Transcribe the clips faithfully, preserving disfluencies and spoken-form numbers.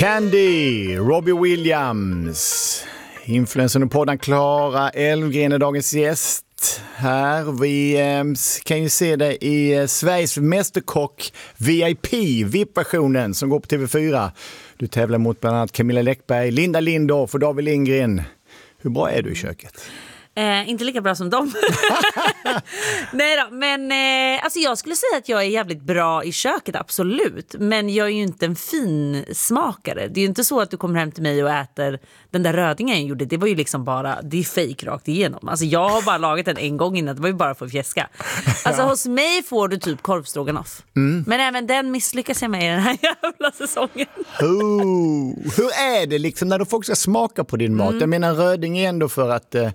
Candy, Robbie Williams, influensen och podden Klara Elfgren är dagens gäst här. Vi eh, kan ju se dig i eh, Sveriges mästerkock V I P, V I P-versionen som går på T V fyra. Du tävlar mot bland annat Camilla Läckberg, Linda Lindorff och David Lindgren. Hur bra är du i köket? Eh, inte lika bra som dem. Nej då, men eh, alltså jag skulle säga att jag är jävligt bra i köket, absolut. Men jag är ju inte en fin smakare. Det är ju inte så att du kommer hem till mig och äter den där rödingen jag gjorde. Det var ju liksom bara, det är fake rakt igenom. Alltså jag har bara lagat den en gång innan, det var ju bara för att fjäska. Alltså ja. Hos mig får du typ korvstroganoff. Mm. Men även den misslyckas jag med i den här jävla säsongen. Oh, hur är det liksom när du folk ska smaka på din mat? Mm. Jag menar röding är ändå för att... Eh...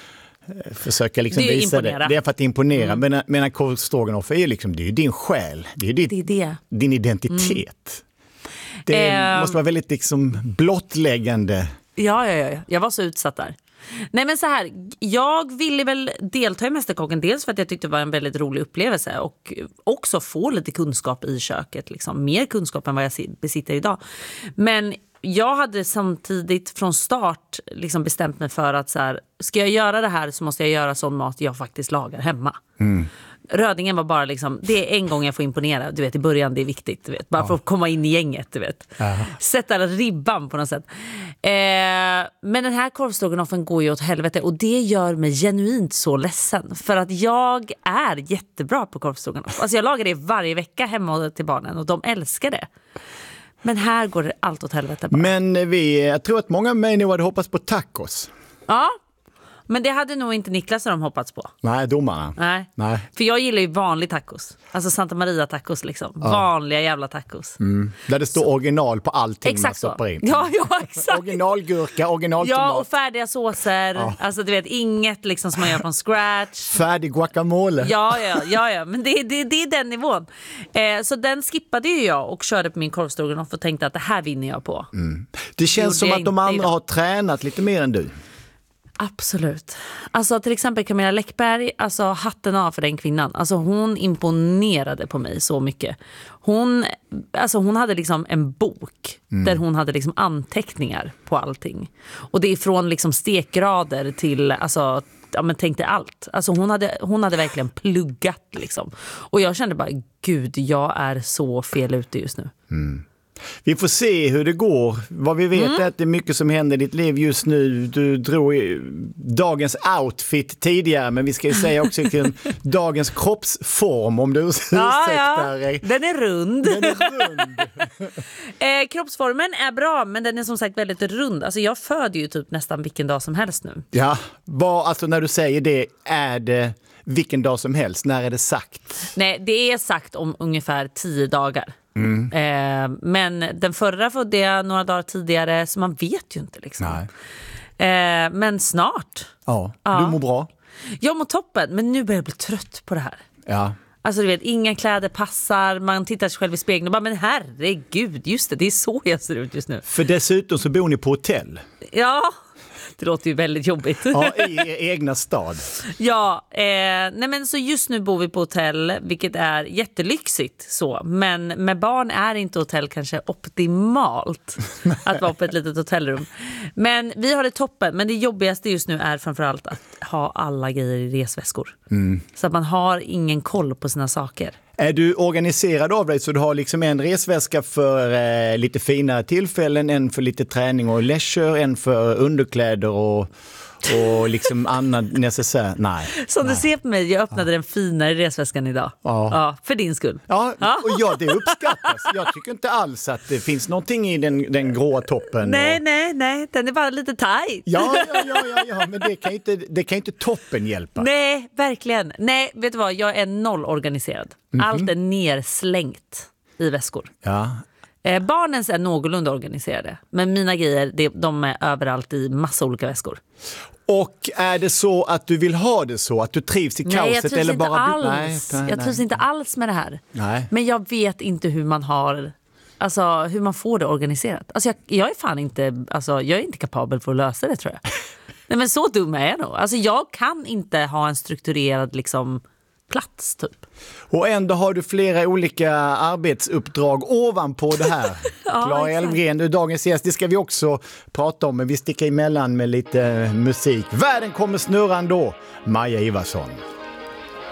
försöka liksom det visa imponera. det. Det är för att imponera. Mm. Men, men korvstroganoff är ju liksom, det är ju din själ. Det är ju din, det är det. din identitet. Mm. Det eh, måste vara väldigt liksom blottläggande. Ja, ja, ja. Jag var så utsatt där. Nej men så här, jag ville väl delta i Mästerkocken dels för att jag tyckte det var en väldigt rolig upplevelse och också få lite kunskap i köket. Liksom. Mer kunskap än vad jag besitter idag. Men jag hade samtidigt från start liksom bestämt mig för att så här, ska jag göra det här så måste jag göra sån mat jag faktiskt lagar hemma. Mm. Rödingen var bara liksom, det är en gång jag får imponera. Du vet, i början det är viktigt. Du vet, bara ja. För att komma in i gänget. Du vet. Ja. Sätta ribban på något sätt. Eh, men den här korvstroganoffen går ju åt helvete. Och det gör mig genuint så ledsen. För att jag är jättebra på korvstroganoff. Alltså jag lagar det varje vecka hemma till barnen. Och de älskar det. Men här går det allt åt helvete bara. Men vi, jag tror att många av mig nu hade hoppats på tacos. Ja, men det hade nog inte Niklas och de hoppats på. Nej, domarna. Nej. Nej. För jag gillar ju vanlig tacos. Alltså Santa Maria tacos liksom. Ja. Vanliga jävla tacos. Mm. Där det står så. Original på allting exakt man stoppar in. Ja, ja, exakt. Originalgurka, originaltomat. Ja, och färdiga såser. Ja. Alltså du vet, inget liksom som man gör från scratch. Färdig guacamole. Ja, ja, ja, ja. Men det, det, det är den nivån. Eh, så den skippade ju jag och körde på min korvstroganoff och tänkte att det här vinner jag på. Mm. Det känns som att de andra har tränat lite mer än du. Absolut. Alltså till exempel Camilla Läckberg, alltså hatten av för den kvinnan. Alltså hon imponerade på mig så mycket. Hon, alltså hon hade liksom en bok mm. där hon hade liksom anteckningar på allting. Och det är från liksom stekgrader till, alltså, ja men tänk dig allt. Alltså hon hade, hon hade verkligen pluggat liksom. Och jag kände bara, gud jag är så fel ute just nu. Mm. Vi får se hur det går. Vad vi vet mm. är att det är mycket som händer i ditt liv just nu. Du drog i dagens outfit tidigare, men vi ska ju säga också till dagens kroppsform om du ursäktar. Ja, ja. Den är rund. Den är rund. eh, kroppsformen är bra, men den är som sagt väldigt rund. Alltså jag föder ju typ nästan vilken dag som helst nu. Ja, vad, alltså när du säger det, är det vilken dag som helst? När är det sagt? Nej, det är sagt om ungefär tio dagar. Mm. Eh, men den förra födde jag några dagar tidigare, så man vet ju inte liksom. Eh, men snart. Ja, ja, du mår bra. Jag mår toppen, men nu börjar jag bli trött på det här. Ja. Alltså du vet, inga kläder passar, man tittar sig själv i spegeln och bara, men herregud, just det, det är så jag ser ut just nu. För dessutom så bor ni på hotell. Ja, det låter ju väldigt jobbigt. Ja, i egna stad. Ja, eh, nej men så just nu bor vi på hotell, vilket är jättelyxigt så. Men med barn är inte hotell kanske optimalt att vara på ett litet hotellrum. Men vi har det toppen, men det jobbigaste just nu är framförallt att ha alla grejer i resväskor. Mm. Så att man har ingen koll på sina saker. Är du organiserad av dig så du har liksom en resväska för eh, lite finare tillfällen, en för lite träning och leisure, en för underkläder och, och liksom annan necessär? Nej. Som nej. Du ser på mig, jag öppnade ja. Den finare resväskan idag. Ja. Ja, för din skull. Ja, och ja, det uppskattas. Jag tycker inte alls att det finns någonting i den, den gråa toppen. Nej, och... nej, nej, den är bara lite tajt. Ja, ja, ja, ja, ja, men det kan ju inte, det kan inte toppen hjälpa. Nej, verkligen. Nej, vet du vad, jag är noll organiserad. Mm-hmm. Allt är nerslängt i väskor. Ja. Eh, barnens är någorlunda organiserade. Men mina grejer, det, de är överallt i massa olika väskor. Och är det så att du vill ha det så? Att du trivs i kaoset? Nej, jag trivs eller inte bara... alls. Nej, nej, jag trivs nej. inte alls med det här. Nej. Men jag vet inte hur man har... Alltså hur man får det organiserat. Alltså jag, jag är fan inte... Alltså jag är inte kapabel för att lösa det, tror jag. Nej, men så dum är jag nog. Alltså jag kan inte ha en strukturerad liksom... plats typ. Och ändå har du flera olika arbetsuppdrag ovanpå det här. Ja, Clara exakt. Elfgren, du är dagens gäst. Det ska vi också prata om, men vi sticker emellan med lite musik. Världen kommer snurra ändå. Maja Ivarsson.